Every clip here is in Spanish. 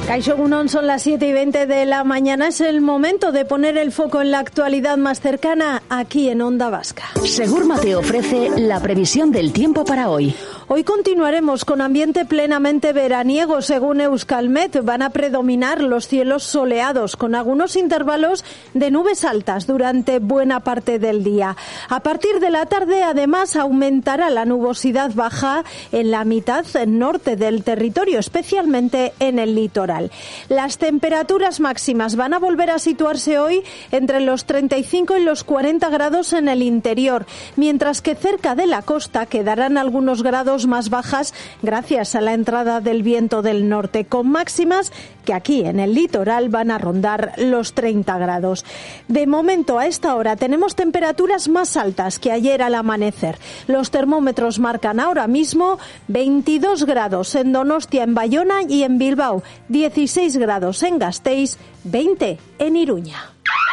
Kaixo Egunon, son las 7:20 de la mañana. Es el momento de poner el foco en la actualidad más cercana aquí en Onda Vasca. Segurma te ofrece la previsión del tiempo para hoy. Hoy continuaremos con ambiente plenamente veraniego. Según Euskalmet, van a predominar los cielos soleados, con algunos intervalos de nubes altas durante buena parte del día. A partir de la tarde, además, aumentará la nubosidad baja en la mitad norte del territorio, especialmente en el litoral. Las temperaturas máximas van a volver a situarse hoy entre los 35 y los 40 grados en el interior, mientras que cerca de la costa quedarán algunos grados más bajas gracias a la entrada del viento del norte, con máximas que aquí en el litoral van a rondar los 30 grados. De momento, a esta hora tenemos temperaturas más altas que ayer al amanecer. Los termómetros marcan ahora mismo 22 grados en Donostia, en Bayona y en Bilbao, 16 grados en Gasteiz, 20 en Iruña.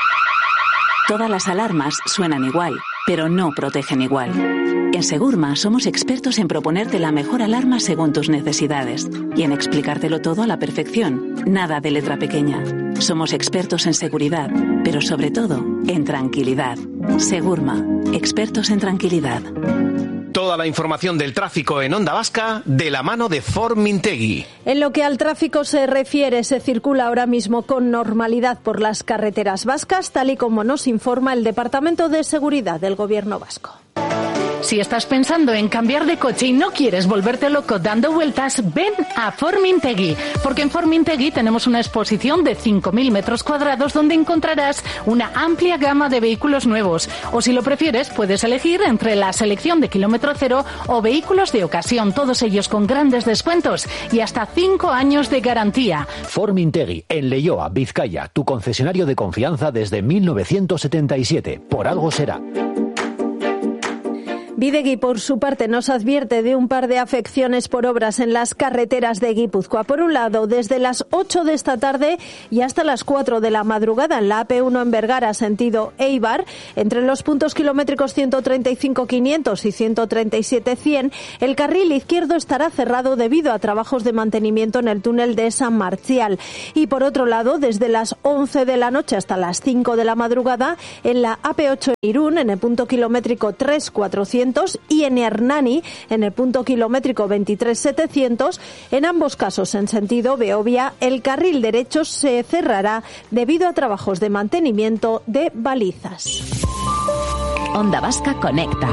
Todas las alarmas suenan igual, pero no protegen igual. En Segurma somos expertos en proponerte la mejor alarma según tus necesidades y en explicártelo todo a la perfección. Nada de letra pequeña. Somos expertos en seguridad, pero sobre todo en tranquilidad. Segurma, expertos en tranquilidad. Toda la información del tráfico en Onda Vasca de la mano de Formintegui. En lo que al tráfico se refiere, se circula ahora mismo con normalidad por las carreteras vascas, tal y como nos informa el Departamento de Seguridad del Gobierno vasco. Si estás pensando en cambiar de coche y no quieres volverte loco dando vueltas, ven a Formintegui, porque en Formintegui tenemos una exposición de 5.000 metros cuadrados donde encontrarás una amplia gama de vehículos nuevos. O si lo prefieres, puedes elegir entre la selección de kilómetro cero o vehículos de ocasión, todos ellos con grandes descuentos y hasta 5 años de garantía. Formintegui, en Leioa, Vizcaya, tu concesionario de confianza desde 1977. Por algo será. Bidegi, por su parte, nos advierte de un par de afecciones por obras en las carreteras de Guipúzcoa. Por un lado, desde las 8 de esta tarde y hasta las 4 de la madrugada en la AP1 en Vergara, sentido Eibar, entre los puntos kilométricos 135.500 y 137.100, el carril izquierdo estará cerrado debido a trabajos de mantenimiento en el túnel de San Marcial. Y por otro lado, desde las 11 de la noche hasta las 5 de la madrugada, en la AP8 en Irún, en el punto kilométrico 3400, y en Hernani, en el punto kilométrico 23700, en ambos casos en sentido Beovia, el carril derecho se cerrará debido a trabajos de mantenimiento de balizas. Onda Vasca conecta.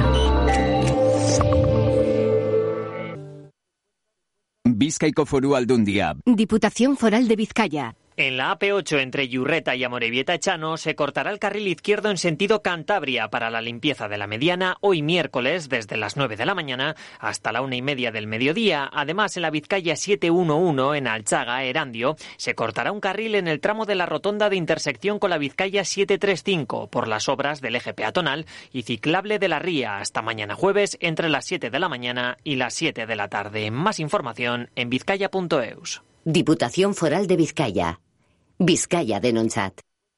Bizkaiko Foru Aldundia. Diputación Foral de Vizcaya. En la AP8 entre Yurreta y Amorebieta-Echano se cortará el carril izquierdo en sentido Cantabria para la limpieza de la mediana hoy miércoles desde las 9 de la mañana hasta la 1:30 del mediodía. Además, en la Vizcaya 711 en Alchaga, Erandio, se cortará un carril en el tramo de la rotonda de intersección con la Vizcaya 735 por las obras del eje peatonal y ciclable de la Ría hasta mañana jueves entre las 7 de la mañana y las 7 de la tarde. Más información en vizcaya.eus. Diputación Foral de Vizcaya. Vizcaya denontzat.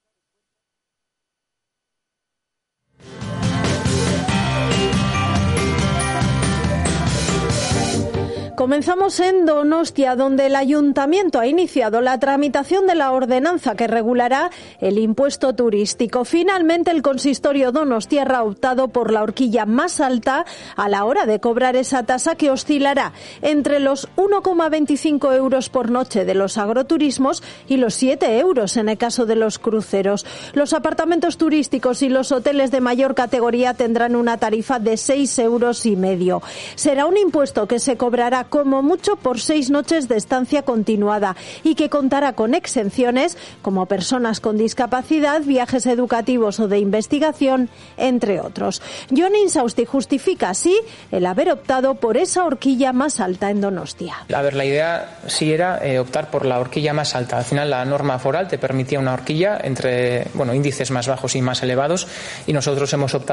Comenzamos en Donostia, donde el Ayuntamiento ha iniciado la tramitación de la ordenanza que regulará el impuesto turístico. Finalmente, el consistorio donostiarra ha optado por la horquilla más alta a la hora de cobrar esa tasa, que oscilará entre los 1,25 euros por noche de los agroturismos y los 7 euros en el caso de los cruceros. Los apartamentos turísticos y los hoteles de mayor categoría tendrán una tarifa de 6,5 euros. Será un impuesto que se cobrará como mucho por 6 noches de estancia continuada y que contará con exenciones como personas con discapacidad, viajes educativos o de investigación, entre otros. Jon Insausti justifica así el haber optado por esa horquilla más alta en Donostia. A ver, la idea sí era optar por la horquilla más alta. Al final la norma foral te permitía una horquilla entre índices más bajos y más elevados, y nosotros hemos optado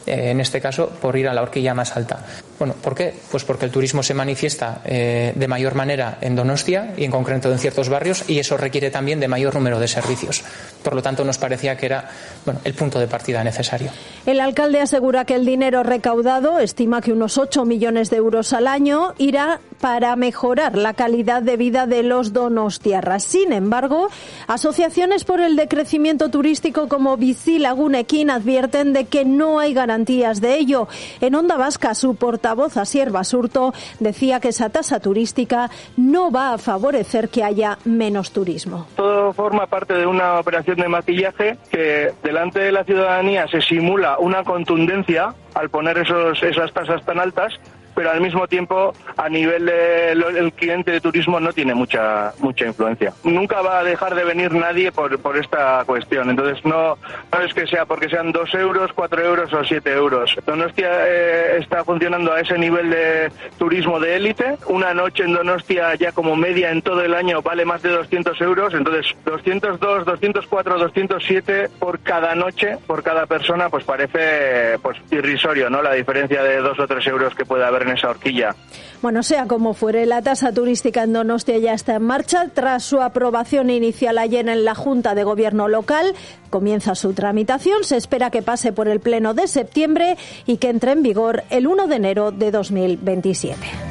en este caso por ir a la horquilla más alta. Bueno, ¿por qué? Pues porque el turismo se manifiesta de mayor manera en Donostia y en concreto en ciertos barrios, y eso requiere también de mayor número de servicios. Por lo tanto, nos parecía que era el punto de partida necesario. El alcalde asegura que el dinero recaudado, estima que unos 8 millones de euros al año, irá para mejorar la calidad de vida de los donostiarras. Sin embargo, asociaciones por el decrecimiento turístico como Bizi-Lagunekin advierten de que no hay garantías de ello. En Onda Vasca, su portavoz Asier Basurto decía que esa tasa turística no va a favorecer que haya menos turismo. Todo forma parte de una operación de maquillaje que delante de la ciudadanía se simula una contundencia al poner esas tasas tan altas, pero al mismo tiempo a nivel del cliente de turismo no tiene mucha influencia. Nunca va a dejar de venir nadie por esta cuestión. Entonces no es que sea porque sean 2 euros, 4 euros o 7 euros. Donostia está funcionando a ese nivel de turismo de élite. Una noche en Donostia ya como media en todo el año vale más de 200 euros. Entonces 202, 204, 207 por cada noche, por cada persona, pues parece irrisorio, ¿no? La diferencia de 2 o 3 euros que puede haber en esa horquilla. Bueno, sea como fuere, la tasa turística en Donostia ya está en marcha. Tras su aprobación inicial ayer en la Junta de Gobierno local, comienza su tramitación. Se espera que pase por el Pleno de septiembre y que entre en vigor el 1 de enero de 2027.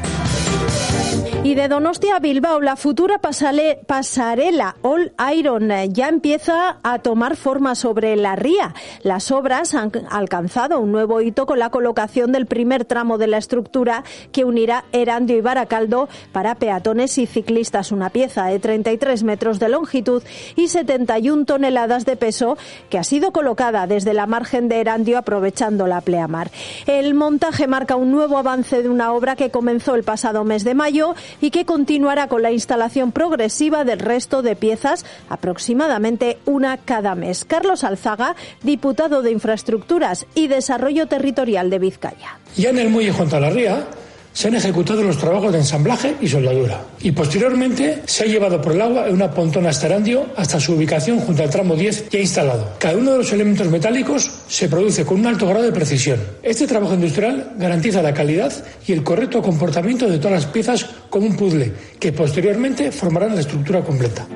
Y de Donostia a Bilbao, la futura pasarela All Iron ya empieza a tomar forma sobre la ría. Las obras han alcanzado un nuevo hito con la colocación del primer tramo de la estructura que unirá Erandio y Baracaldo para peatones y ciclistas. Una pieza de 33 metros de longitud y 71 toneladas de peso que ha sido colocada desde la margen de Erandio aprovechando la pleamar. El montaje marca un nuevo avance de una obra que comenzó el pasado mes de mayo y que continuará con la instalación progresiva del resto de piezas, aproximadamente una cada mes. Carlos Alzaga, diputado de Infraestructuras y Desarrollo Territorial de Vizcaya. Ya en el muelle junto a la ría se han ejecutado los trabajos de ensamblaje y soldadura y posteriormente se ha llevado por el agua en una pontona hasta Erandio hasta su ubicación junto al tramo 10 ya instalado. Cada uno de los elementos metálicos se produce con un alto grado de precisión. Este trabajo industrial garantiza la calidad y el correcto comportamiento de todas las piezas como un puzzle que posteriormente formarán la estructura completa.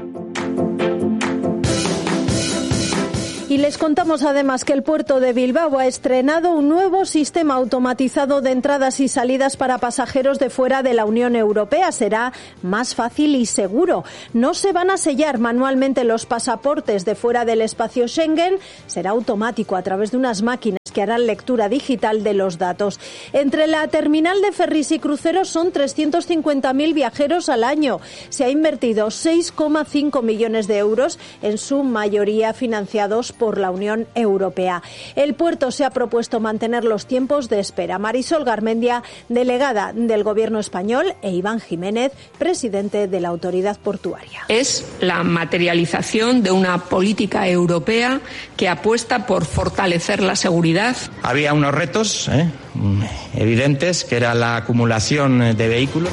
Y les contamos además que el puerto de Bilbao ha estrenado un nuevo sistema automatizado de entradas y salidas para pasajeros de fuera de la Unión Europea. Será más fácil y seguro. No se van a sellar manualmente los pasaportes de fuera del espacio Schengen. Será automático a través de unas máquinas que harán lectura digital de los datos. Entre la terminal de ferries y cruceros son 350.000 viajeros al año. Se ha invertido 6,5 millones de euros, en su mayoría financiados por la Unión Europea. El puerto se ha propuesto mantener los tiempos de espera. Marisol Garmendia, delegada del Gobierno español, e Iván Jiménez, presidente de la Autoridad Portuaria. Es la materialización de una política europea que apuesta por fortalecer la seguridad. Había unos retos evidentes, que era la acumulación de vehículos.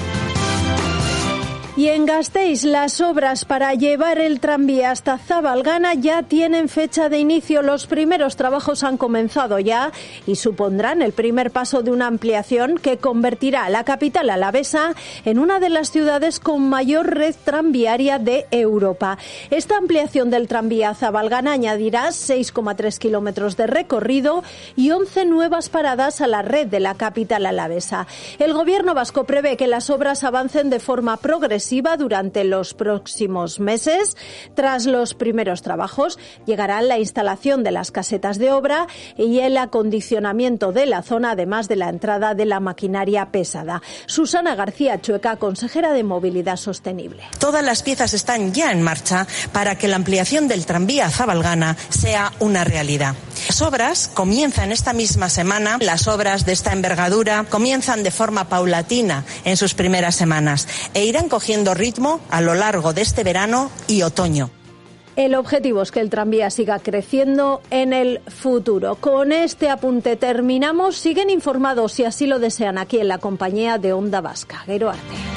Y en Gasteiz, las obras para llevar el tranvía hasta Zabalgana ya tienen fecha de inicio. Los primeros trabajos han comenzado ya y supondrán el primer paso de una ampliación que convertirá a la capital alavesa en una de las ciudades con mayor red tranviaria de Europa. Esta ampliación del tranvía a Zabalgana añadirá 6,3 kilómetros de recorrido y 11 nuevas paradas a la red de la capital alavesa. El Gobierno vasco prevé que las obras avancen de forma progresiva durante los próximos meses. Tras los primeros trabajos llegarán la instalación de las casetas de obra y el acondicionamiento de la zona, además de la entrada de la maquinaria pesada. Susana García Chueca, consejera de Movilidad Sostenible. Todas las piezas están ya en marcha para que la ampliación del tranvía a Zabalgana sea una realidad. Las obras comienzan esta misma semana. Las obras de esta envergadura comienzan de forma paulatina en sus primeras semanas e irán cogiendo ritmo a lo largo de este verano y otoño. El objetivo es que el tranvía siga creciendo en el futuro. Con este apunte terminamos. Siguen informados, si así lo desean, aquí en la compañía de Onda Vasca. Gero Arte.